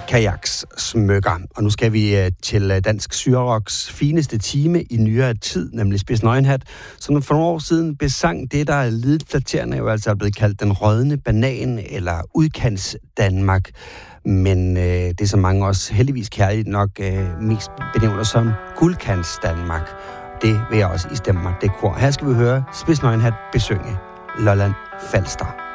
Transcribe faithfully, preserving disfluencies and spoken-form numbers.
Kajaks smykker. Og nu skal vi uh, til dansk syrerocks fineste time i nyere tid, nemlig Spids Nøgenhat, som for nogle år siden besang det, der er lidt flatterende, jo altså er blevet kaldt den rådne banan eller udkants Danmark. Men uh, det, som mange også heldigvis kærligt nok uh, mest benævner som guldkants Danmark, det vil jeg også istemme mig det kor. Her skal vi høre Spids Nøgenhat besynge Lolland Falster.